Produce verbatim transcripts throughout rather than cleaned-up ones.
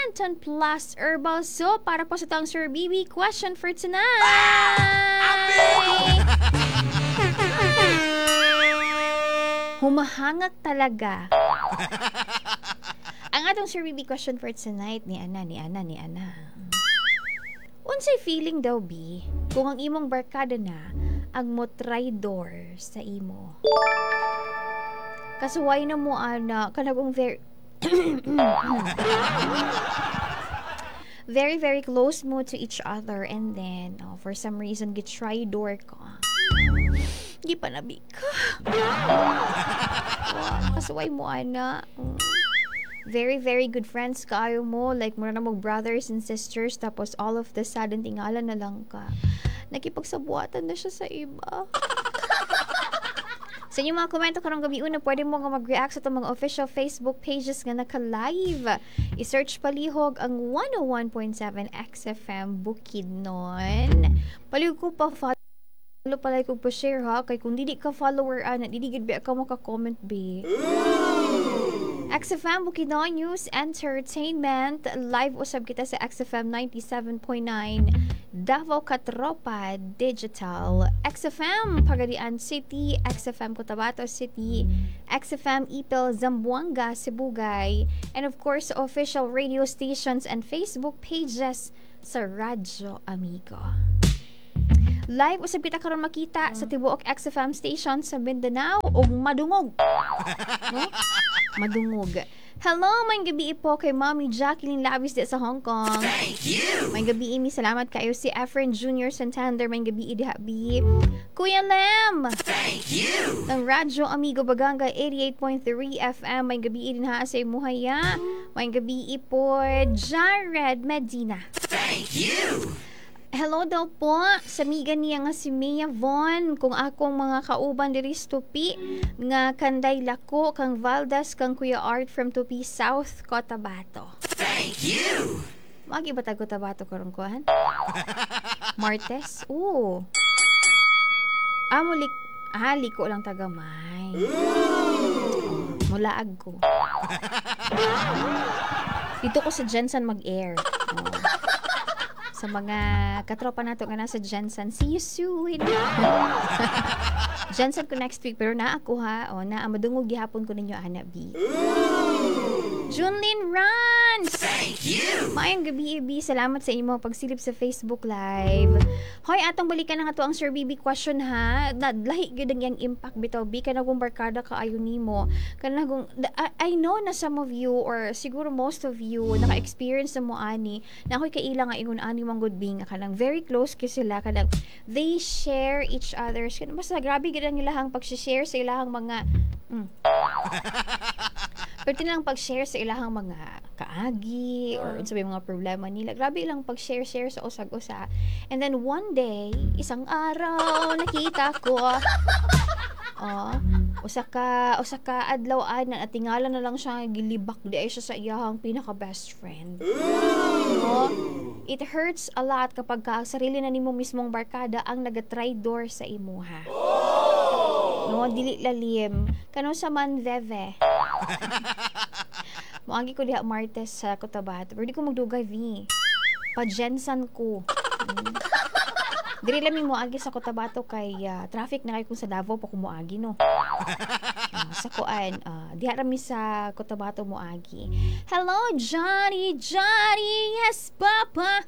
Anton Plus Herbal Soap para po sa tang Sir B B question for tonight. Humahangak talaga. Ang atong Sir B B question for tonight ni Ana, ni Ana, ni Ana. Unsay feeling daw bi kung ang imong barkada na ang mo traidor sa imo? Kasuway na mo ana kanagong very very very close mo to each other and then oh, for some reason get traidor ka. Di pa nabi ka. Wow, kasuway mo ana. Very, very good friends kaayo mo. Like, muna na mo brothers and sisters. Tapos, all of the sudden, tingala na lang ka. Nakipagsabuatan na siya sa iba. Sa inyong mga komento karong gabi una, pwede mo nga mag-react sa itong mga official Facebook pages nga naka-live. I-search palihog ang one oh one point seven X F M Bukidnon. Palihog ko pa follow. Follow pala ko pa share ha. Kay kung didi ka follower, ana, didi gid ba ka maka-comment be. X F M Bukidnon News Entertainment. Live usab kita sa X F M ninety-seven point nine Davao Katropa Digital, X F M Pagadian City, X F M Cotabato City, X F M Ipil Zamboanga Sibugay, and of course official radio stations and Facebook pages sa Radyo Amigo. Live usab kita karon makita sa tibuok X F M station sa Mindanao ug madungog. No? Madungog. Hello, may gabi po kay Mommy Jacqueline Labis di sa Hong Kong. Thank you. May gabi mi salamat kayo si Efren Junior Santander. May gabi di habi. Kuya Lem. Thank you. Ng Radyo Amigo Baganga eighty-eight point three F M. May gabi din ha sa imuhaya. May gabi po Jared Medina. Thank you. Hello daw po sa miga niya nga si Mia Von kung akong mga kauban diri sa Tupi nga Kanday Lako kang Valdas kang Kuya Art from Tupi South Cotabato. Thank you. Magi ba tag Cotabato karon kuan? Martes. Oo. Amo lik ah, liko lang tagamay. Oh, mulaag ko. Dito ko sa Jensen mag-air. Oh. Sa mga katropa nato nga nasa Jensen, see you soon. Jensen ko next week, pero na ako ha. O, na madungog gihapon ko ninyo, Ana B. Junlin Runs! Thank you! Maayong gabi, Ibi. Salamat sa inyo pagsilip sa Facebook Live. Hoy, atong balikan na nga to ang Sir B B question ha. Nadlahi gyud ang yang impact bitaw bi kanagong barkada kaayo nimo. Kanagong I, I know na some of you or siguro most of you naka-experience na mo ani na ako'y kaila nga ingon ani mong good being kanang very close kay sila kanang they share each other's kanang basta grabe gyud ang ilahang pag-share sa ilahang mga mm. Pero lang pag-share sa ilahang mga kaagi or sa mga problema nila. Grabe lang pag-share-share sa usag-usa. And then one day, isang araw, nakita ko, oh, usa ka, usa ka adlaw na natingala na lang siya, gilibak di ay siya sa iyahang pinaka-best friend. No? It hurts a lot kapag ka, sarili na nimo mismong barkada ang nag-traidor sa imuha. No, dili lalim. Kano sa man veve. Moagi ko diha Martes sa Cotabato. Pero di ko magdugay vi. Pa-Jensen ko. Hmm. Diri lang mi moagi sa Cotabato kay uh, traffic na kay kung sa Davao pa ko moagi no. Uh, sa kuan, uh, diha ra mi sa Cotabato moagi. Hello Johnny, Johnny, yes papa.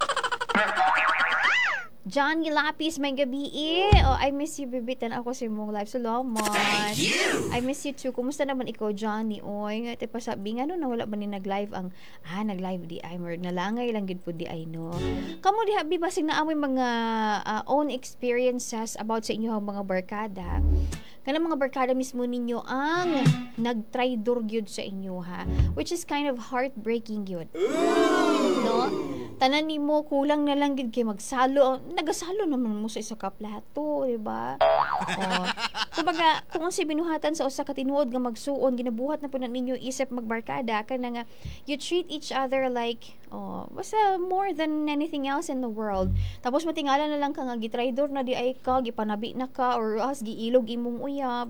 Johnny Lapis, may gabi eh. Oh, I miss you, baby. Tan ako sa mong live. Salamat. Thank you. I miss you too. Kumusta naman ikaw, Johnny? Oy, nga, te pasabi nga no, na wala ba ni nag-live ang, ah, nag-live di ay, mer, nalangay lang gid po di ay, no. Kamu di habi, basig na amoy mga uh, own experiences about sa inyong mga barkada. Kanang mga barkada mismo ninyo ang nag-traidor gyud sa inyo, ha? Which is kind of heartbreaking gyud. No? Tanan nimo kulang na lang gid kay magsalo. Nagasalo naman mo sa isa ka plato, di ba? Oh. Kumbaga, kung ang si binuhatan sa usa ka tinuod nga magsuon, ginabuhat na po na ninyo isip magbarkada kana nga you treat each other like oh, basta more than anything else in the world. Tapos matingala na lang ka nga gitraidor na di ay ka, gipanabi na ka or as giilog imong uyab.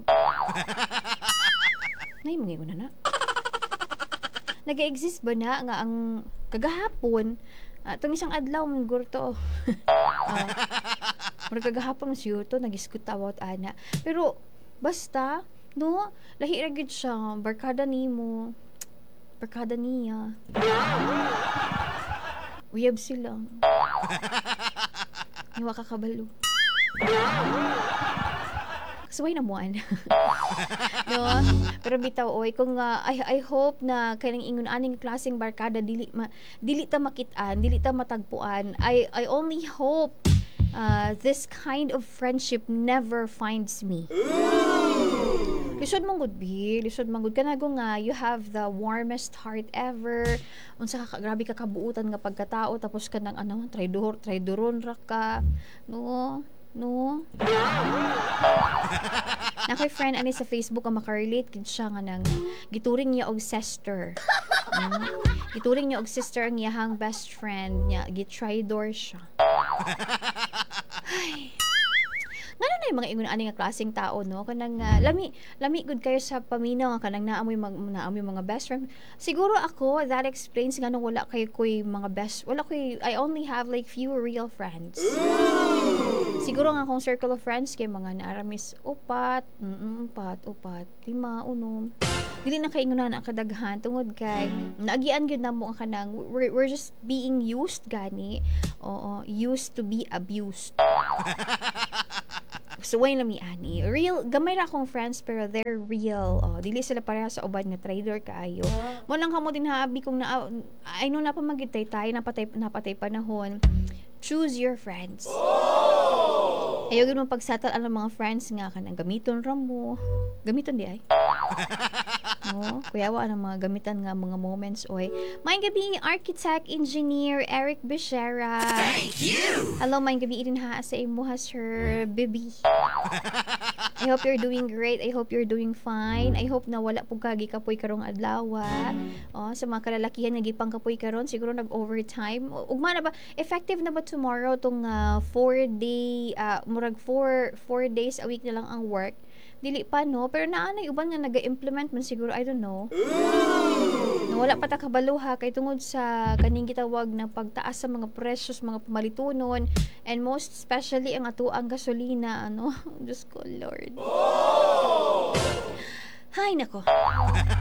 Nay mga na na. Nag-exist ba na nga ang kagahapon, uh, itong isang adlaw man gurto. uh, Murag kagahapon siyo to nagisgot about ana. Pero basta no, lahi ra gyud siya, barkada nimo. Barkada niya. Uyab sila. Iwa ka kabalo. Kasuway na moan. No? Pero bitaw oy kung uh, I I hope na kanang ingon aning klaseng barkada dili ma, dili ta makit-an, dili ta matagpuan. I I only hope uh, this kind of friendship never finds me. Lisod mong good be, lisod mong good kanago nga you have the warmest heart ever. Unsa ka grabe ka kabuutan nga pagkatao tapos kanang ano, traidor, traidoron ra ka. No. No. Na kay friend ani sa Facebook ang makarelate kid siya nga nang gituring niya og sister. Mm. Gituring niya og sister ang iyahang best friend niya, gitridor siya. Ay. Ngano na yung mga ingon ani nga klaseng tao no kanang uh, lami lami good kayo sa paminaw nga kanang naamoy mag naamoy mga best friend. Siguro ako that explains ngano wala kay koy mga best wala koy I only have like few real friends. Siguro nga akong circle of friends kay mga naaramis upat, mm upat, upat, lima, unom. Dili na kay ingon na kadaghan tungod kay naagian gyud namo ang kanang we're, we're just being used gani. Oo, used to be abused. So, way na mi ani. Real, gamay ra akong friends pero they're real. Oh, dili sila pareha sa ubad nga trader kaayo. Mo nang kamo din haabi kung na I know na pa magitay tayo napatay napatay panahon. Choose your friends. Oh! Ayaw gid mo pagsatal ang mga friends nga kanang gamiton ra mo. Gamiton di ay. No, kuyawa ang mga gamitan nga mga moments oy. Maayong gabi architect engineer Eric Becerra. Thank you. Hello, maayong gabi din ha sa imo ha sir Bibi. I hope you're doing great. I hope you're doing fine. I hope na wala pug kagi kapoy karong adlaw. Oh, sa mga kalalakihan nga gipang kapoy karon siguro nag-overtime. Ugma na ba effective na ba tomorrow tong uh, four day uh, murag four four days a week na lang ang work? Dili pa no, pero naanay uban nga naga-implement man siguro, I don't know. No, wala pa ta kabalo ha kay tungod sa kaning gitawag na pagtaas sa mga presyos, mga pamalitunon, and most especially ang ato ang gasolina, ano? Diyos ko, Lord. Hay nako.